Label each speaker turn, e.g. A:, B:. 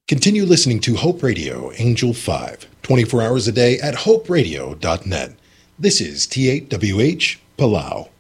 A: Continue listening to Hope Radio, Angel 5, 24 hours a day at hoperadio.net. This is T8WH, Palau.